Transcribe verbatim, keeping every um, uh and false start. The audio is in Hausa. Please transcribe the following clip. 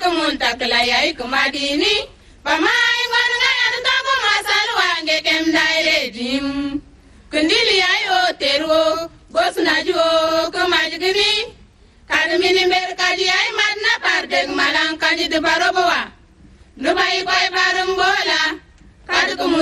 mun takla yai kumadini pamai ngon ngan to ko masalwa nge kem daire dim kundili ayo terwo gosna jo ko majgini kadmini ber kadi ay madna pardeg malan kadi de barobowa no bay koy barum bola kadu